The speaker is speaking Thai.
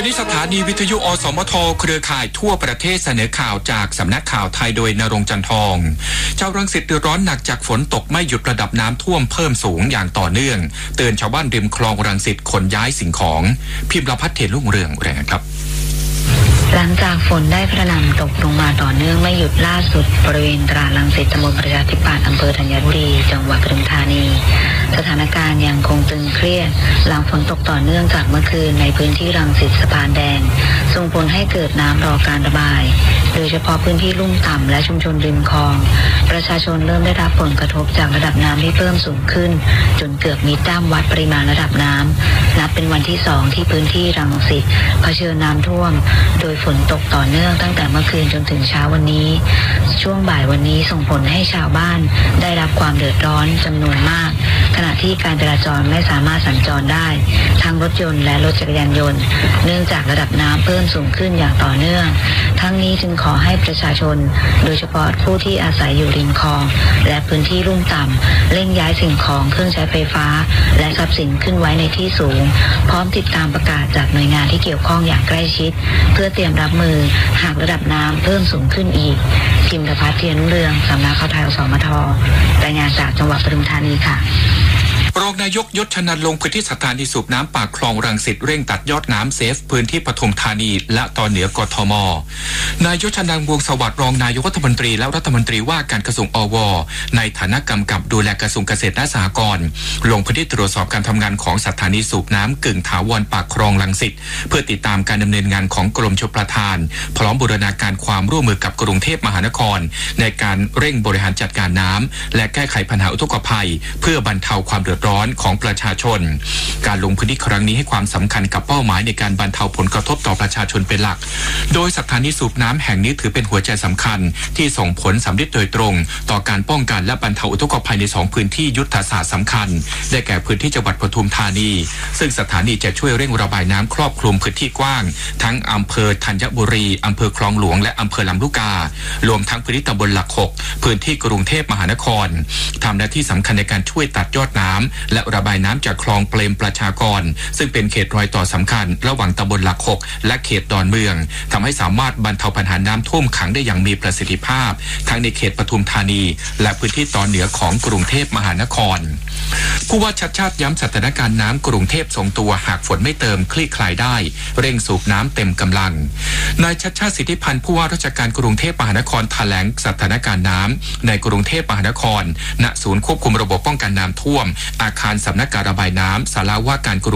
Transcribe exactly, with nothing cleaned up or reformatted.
นี้สถานีวิทยุอสมทเครือข่ายทั่วประเทศเสนอข่าวจากสำนักข่าวไทยโดยณรงค์จันทองชาวรังสิตเดือดร้อนหนักจากฝนตกไม่หยุดระดับน้ำท่วมเพิ่มสูงอย่างต่อเนื่องเตือนชาวบ้านริมคลองรังสิตขนย้ายสิ่งของพิมพ์รพัฒน์เทนรุ่งเรืองรายงานครับหลังจากฝนได้กระหน่ำตกลงมาต่อเนื่องไม่หยุดล่าสุดบริเวณตลาดรังสิตตำบลประชาธิปัตย์อำเภอธัญบุรีจังหวัดปทุมธานีสถานการณ์ยังคงตึงเครียดหลังฝนตกต่อเนื่องจากเมื่อคืนในพื้นที่รังสิตสะพานแดงส่งผลให้เกิดน้ำรอการระบายโดยเฉพาะพื้นที่ลุ่มต่ำและชุมชนริมคลองประชาชนเริ่มได้รับผลกระทบจากระดับน้ำที่เพิ่มสูงขึ้นจนเกือบมิดด้ามวัดปริมาณระดับน้ำนับเป็นวันที่สองที่พื้นที่รังสิตเผชิญน้ำท่วมโดยฝนตกต่อเนื่องตั้งแต่เมื่อคืนจนถึงเช้าวันนี้ช่วงบ่ายวันนี้ส่งผลให้ชาวบ้านได้รับความเดือดร้อนจำนวนมากขณะที่การจราจรไม่สามารถสัญจรได้ทั้งรถยนต์และรถจักรยานยนต์เนื่องจากระดับน้ำเพิ่มสูงขึ้นอย่างต่อเนื่องทั้งนี้จึงขอให้ประชาชนโดยเฉพาะผู้ที่อาศัยอยู่ริมคลองและพื้นที่ลุ่มต่ำเร่งย้ายสิ่งของเครื่องใช้ไฟฟ้าและทรัพย์สินขึ้นไว้ในที่สูงพร้อมติดตามประกาศจากหน่วยงานที่เกี่ยวข้องอย่างใกล้ชิดเพื่อเตรียมรับมือหากระดับน้ำเพิ่มสูงขึ้นอีกพิมพ์รพัฒน์เทียนรุ่งเรืองสำนักข่าวไทยอสมทรายงานจากจังหวัดปทุมธานีค่ะรองนายกยศชนันท์ลงพื้นที่สถานีสูบน้ำปากคลองรังสิตเร่งตัดยอดน้ำเซฟพื้นที่ปทุมธานีและตอนเหนือกทมนายยศชนันท์วงศ์สวัสดิ์รองนายกรัฐมนตรีและรัฐมนตรีว่าการกระทรวงอวในฐานะกำกับดูแลกระทรวงเกษตรและสหกรณ์ลงพื้นที่ตรวจสอบการทำงานของสถานีสูบน้ำกึ่งถาวรปากคลองรังสิตเพื่อติดตามการดำเนินงานของกรมชลประทานพร้อมบูรณาการความร่วมมือกับกรุงเทพมหานครในการเร่งบริหารจัดการน้ำและแก้ไขปัญหาอุทกภัยเพื่อบรรเทาความเดือดร้อนของประชาชนการลงพื้นที่ครั้งนี้ให้ความสำคัญกับเป้าหมายในการบรรเทาผลกระทบต่อประชาชนเป็นหลักโดยสถานีสูบน้ำแห่งนี้ถือเป็นหัวใจสำคัญที่ส่งผลสำเร็จโดยตรงต่อการป้องกันและบรรเทาอุทกภัยในสองพื้นที่ยุทธศาสตร์สำคัญได้แก่พื้นที่จังหวัดปทุมธานีซึ่งสถานีจะช่วยเร่งระบายน้ำครอบคลุมพื้นที่กว้างทั้งอำเภอธัญบุรีอำเภอคลองหลวงและอำเภอลำลูกการวมทั้งพื้นที่ตำบลหลักหกพื้นที่กรุงเทพมหานครทำหน้าที่สำคัญในการช่วยตัดยอดน้ำและระบายน้ำจากคลองเปรมประชากรซึ่งเป็นเขตรอยต่อสำคัญระหว่างตำบลหลักหกและเขตดอนเมืองทำให้สามารถบรรเทาปัญหาน้ำท่วมขังได้อย่างมีประสิทธิภาพทั้งในเขตปทุมธานีและพื้นที่ตอนเหนือของกรุงเทพมหานครผู้ว่าชัดชาติย้ำสถานการณ์น้ำกรุงเทพทรงตัวหากฝนไม่เติมคลี่คลายได้เร่งสูบน้ำเต็มกำลังนายชัดชาติสิทธิพันธ์ผู้ว่าราชการกรุงเทพมหานครแถลงสถานการณ์น้ำในกรุงเทพมหานครณศูนย์ควบคุมระบบป้องกันน้ำท่วมอาคารสำนักการระบายน้ำศาลาว่าการกรุง